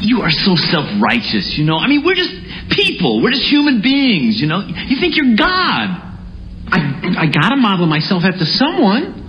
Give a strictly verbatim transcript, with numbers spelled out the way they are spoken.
You are so self-righteous, you know. I mean, we're just people. We're just human beings, you know. You think you're God. I, I gotta model myself after someone.